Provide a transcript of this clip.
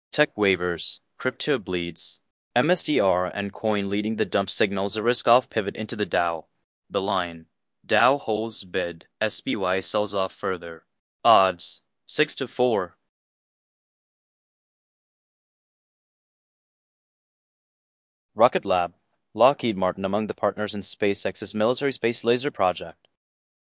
Tech waivers, crypto bleeds. MSDR and coin leading the dump signals a risk-off pivot into the Dow. The line. Dow holds bid, SPY sells off further. Odds 6-4. Rocket Lab. Lockheed Martin among the partners in SpaceX's military space laser project.